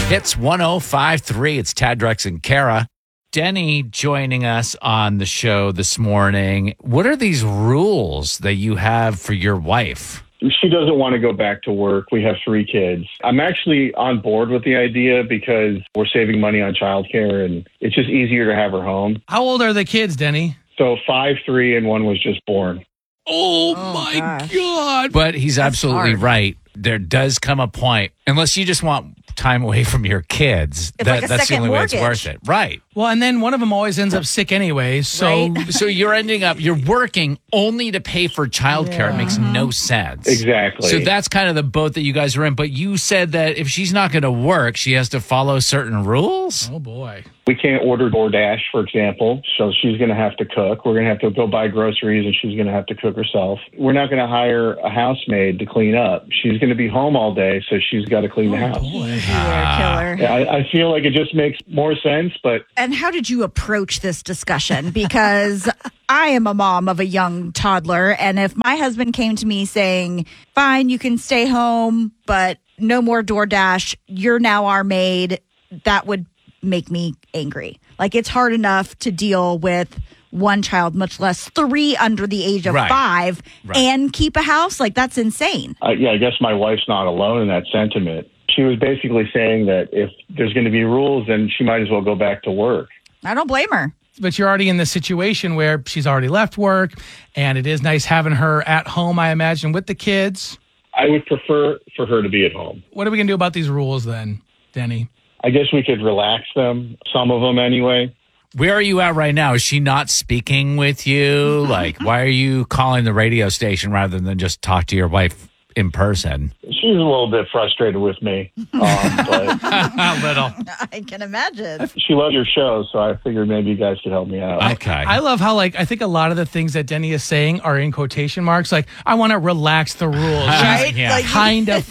Hits 1053. It's Tad, Drex, and Kara. Denny joining us on the show this morning. What are these rules that you have for your wife? She doesn't want to go back to work. We have 3 kids. I'm actually on board with the idea because we're saving money on childcare, and it's just easier to have her home. How old are the kids, Denny? So 5, 3, and 1 was just born. Oh my God. But he's absolutely right. There does come a point, unless you just want time away from your kids, It's like a that's the second only way it's mortgage. worth it. Right. Well, and then one of them always ends up sick anyway. So, Right. So you're working only to pay for childcare. It makes no sense. Exactly. So that's kind of the boat that you guys are in. But you said that if she's not going to work, she has to follow certain rules. oh boy. We can't order DoorDash, for example, so she's going to have to cook. We're going to have to go buy groceries, and she's going to have to cook herself. We're not going to hire a housemaid to clean up. She's going to be home all day, so she's got to clean the house. Killer. Yeah, I feel like it just makes more sense, but And how did you approach this discussion? Because I am a mom of a young toddler, and if my husband came to me saying, fine, you can stay home, but no more DoorDash, you're now our maid, that would make me angry. Like, it's hard enough to deal with one child, much less 3 under the age of Right. 5, Right. and keep a house. Like, that's insane. I guess my wife's not alone in that sentiment. She was basically saying that if there's going to be rules, then she might as well go back to work. I don't blame her. But you're already in this situation where she's already left work, and it is nice having her at home, I imagine, with the kids. I would prefer for her to be at home. What are we going to do about these rules then, Denny? I guess we could relax them, some of them anyway. Where are you at right now? Is she not speaking with you? Like, why are you calling the radio station rather than just talk to your wife in person? She's a little bit frustrated with me, but A little. I can imagine. she loves your show, so I figured maybe you guys could help me out. Okay. I love how, I think a lot of the things that Denny is saying are in quotation marks. Like, I want to relax the rules. Right? She's Yeah. Like- kind of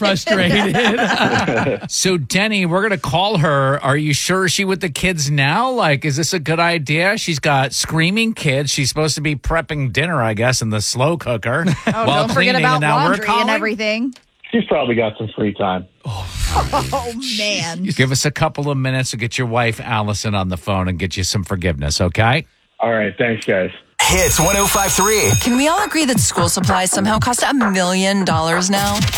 frustrated. So, Denny, we're going to call her. Are you sure she with the kids now? Like, is this a good idea? She's got screaming kids. She's supposed to be prepping dinner, I guess, in the slow cooker. Oh, while don't forget cleaning, about and now we're laundry and calling? everything. She's probably got some free time. Oh, man. Give us a couple of minutes to get your wife, Allison, on the phone and get you some forgiveness, okay? All right, thanks, guys. Hits 1053. Can we all agree that school supplies somehow cost $1 million now?